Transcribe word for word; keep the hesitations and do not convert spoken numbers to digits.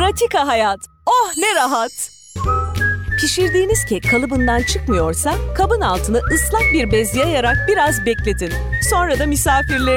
Pratika hayat. Oh ne rahat. Pişirdiğiniz kek kalıbından çıkmıyorsa kabın altını ıslak bir bez yayarak biraz bekletin. Sonra da misafirlerinize